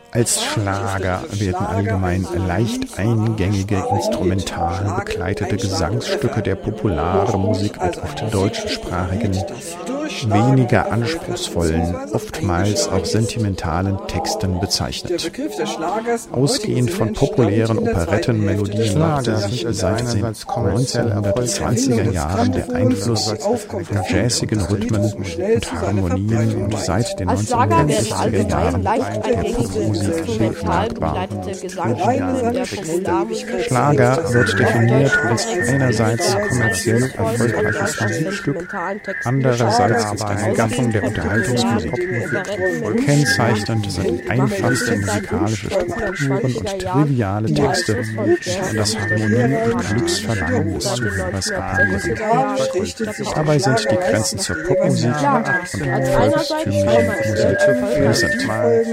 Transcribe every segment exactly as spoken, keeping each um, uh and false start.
Als Schlager werden allgemein leicht eingängige, instrumental begleitete Gesangsstücke der Popularmusik mit oft deutschsprachigen, weniger anspruchsvollen, oftmals auch sentimentalen Texten bezeichnet. Ausgehend von populären Operettenmelodien machte sich seit den neunzehnhundertzwanziger Jahren der Einfluss von jazzigen Rhythmen und Harmonien und seit den neunzehnhundertsechziger Jahren der Popmusik bemerkbar. Schlager wird definiert als einerseits kommerziell erfolgreiches Musikstück, andererseits als eine Gattung der Unterhaltungsmusik. Kennzeichnend sind einfachste musikalische Strukturen und triviale Texte, die das Harmonie und Glücksverlangen des Zuhörers appellieren. Dabei sind die Grenzen zur Popmusik und volkstümlichen Musik fließend.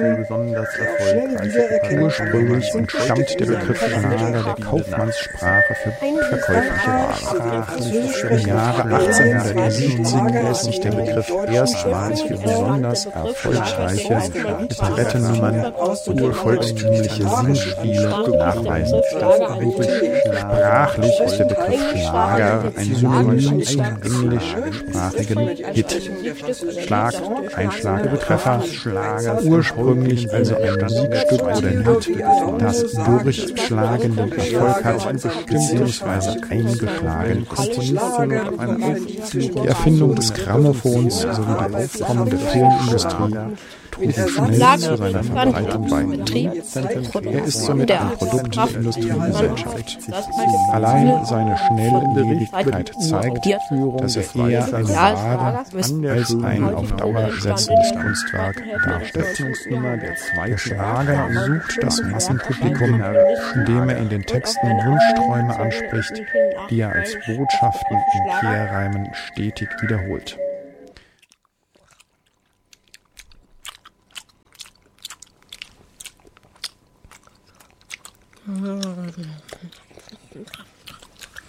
Ursprünglich entstammt der Begriff Schlager der Kaufmannssprache für verkäufliche Ware. Im Jahre achtzehnhundertsiebzig lässt sich der Begriff erstmals für besonders erfolgreiche Operettennummern und volkstümliche Singspiele nachweisen. Sprachlich ist der Begriff Schlager ein Synonym zum englischsprachigen Hit. Schlag, Einschlagebetreffer, Schlager, ursprünglich also ein Musikstück oder Lied, das durchschlagenden Erfolg hat, beziehungsweise eingeschlagen ist. Die Erfindung des Grammophons sowie der Aufkommen der Filmindustrie trugen schnell zu seiner Verbreitung bei. Er ist somit ein Produkt der Industriegesellschaft. Allein seine Schnelllebigkeit zeigt, dass er eher eine Ware als ein auf Dauer setzendes Kunstwerk darstellt. Der Schlager sucht das Massenpublikum, indem er in den Texten Wunschträume anspricht, die er als Botschaften in Kehrreimen stetig wiederholt.